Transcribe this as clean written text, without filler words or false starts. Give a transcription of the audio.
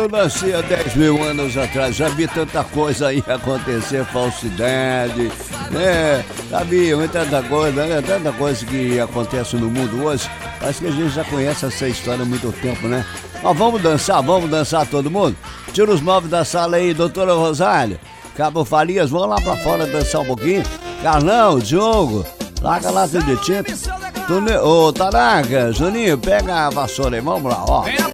Eu nasci há 10 mil anos atrás, já vi tanta coisa aí acontecer, falsidade, já vi tanta coisa, né? Tanta coisa que acontece no mundo hoje. Acho que a gente já conhece essa história há muito tempo, né? Mas vamos dançar todo mundo? Tira os móveis da sala aí, doutora Rosália, Cabo Farias, vamos lá pra fora dançar um pouquinho. Carlão, Diogo, larga lá tudo de tinta. Ô, Taraca, Juninho, pega a vassoura aí, vamos lá, ó.